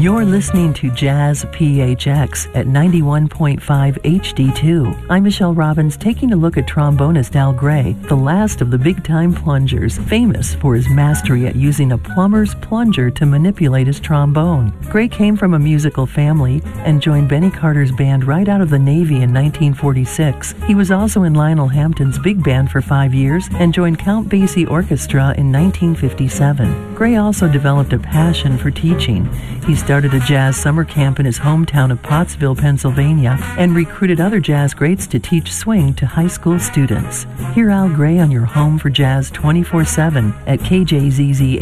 You're listening to Jazz PHX at 91.5 HD2. I'm Michelle Robbins, taking a look at trombonist Al Gray, the last of the big-time plungers, famous for his mastery at using a plumber's plunger to manipulate his trombone. Gray came from a musical family and joined Benny Carter's band right out of the Navy in 1946. He was also in Lionel Hampton's big band for 5 years and joined Count Basie Orchestra in 1957. Gray also developed a passion for teaching. He started a jazz summer camp in his hometown of Pottsville, Pennsylvania, and recruited other jazz greats to teach swing to high school students. Hear Al Gray on your home for jazz 24/7 at KJZZ